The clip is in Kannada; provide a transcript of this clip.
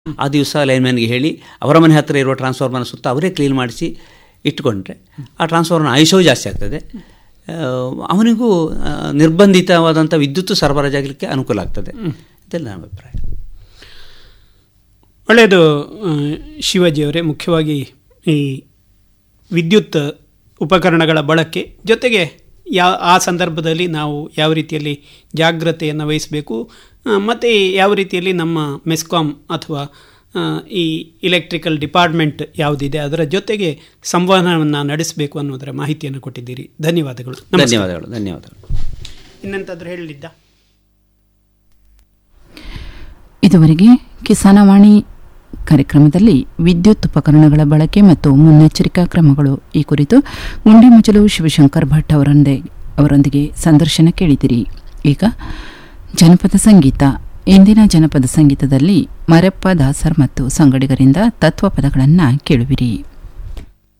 ಆ ದಿವಸ ಲೈನ್ಮ್ಯಾನ್ಗೆ ಹೇಳಿ ಅವರ ಮನೆ ಹತ್ತಿರ ಇರುವ ಟ್ರಾನ್ಸ್ಫಾರ್ಮರ್ನ ಸುತ್ತ ಅವರೇ ಕ್ಲೀನ್ ಮಾಡಿಸಿ ಇಟ್ಕೊಂಡ್ರೆ ಆ ಟ್ರಾನ್ಸ್ಫಾರ್ಮರ್ನ ಆಯುಷ್ಯವು ಜಾಸ್ತಿ ಆಗ್ತದೆ, ಅವನಿಗೂ ನಿರ್ಬಂಧಿತವಾದಂಥ ವಿದ್ಯುತ್ ಸರಬರಾಜಾಗಲಿಕ್ಕೆ ಅನುಕೂಲ ಆಗ್ತದೆ. ಇದೆಲ್ಲ ನನ್ನ ಅಭಿಪ್ರಾಯ. ಒಳ್ಳೆಯದು ಶಿವಾಜಿಯವರೇ. ಮುಖ್ಯವಾಗಿ ಈ ವಿದ್ಯುತ್ ಉಪಕರಣಗಳ ಬಳಕೆ ಜೊತೆಗೆ ಆ ಸಂದರ್ಭದಲ್ಲಿ ನಾವು ಯಾವ ರೀತಿಯಲ್ಲಿ ಜಾಗ್ರತೆಯನ್ನು ವಹಿಸಬೇಕು ಮತ್ತು ಯಾವ ರೀತಿಯಲ್ಲಿ ನಮ್ಮ ಮೆಸ್ಕಾಂ ಅಥವಾ ಈ ಇಲೆಕ್ಟ್ರಿಕಲ್ ಡಿಪಾರ್ಟ್ಮೆಂಟ್ ಯಾವುದಿದೆ ಅದರ ಜೊತೆಗೆ ಸಂವಹನವನ್ನು ನಡೆಸಬೇಕು ಅನ್ನೋದರ ಮಾಹಿತಿಯನ್ನು ಕೊಟ್ಟಿದ್ದೀರಿ. ಧನ್ಯವಾದಗಳು. ಧನ್ಯವಾದಗಳು. ಇನ್ನೆಂತಾದರೂ ಹೇಳಲಿದ್ದ? ಇದುವರೆಗೆ ಕಿಸಾನವಾಣಿ ಕಾರ್ಯಕ್ರಮದಲ್ಲಿ ವಿದ್ಯುತ್ ಉಪಕರಣಗಳ ಬಳಕೆ ಮತ್ತು ಮುನ್ನೆಚ್ಚರಿಕಾ ಕ್ರಮಗಳು ಈ ಕುರಿತು ಗುಂಡಿಮುಚಲು ಶಿವಶಂಕರ್ ಭಟ್ ಅವರೊಂದಿಗೆ ಸಂದರ್ಶನ ಕೇಳಿದಿರಿ. ಈಗ ಜನಪದ ಸಂಗೀತ. ಇಂದಿನ ಜನಪದ ಸಂಗೀತದಲ್ಲಿ ಮರಪ್ಪ ದಾಸರ್ ಮತ್ತು ಸಂಗಡಿಗರಿಂದ ತತ್ವಪದಗಳನ್ನು ಕೇಳುವಿರಿ.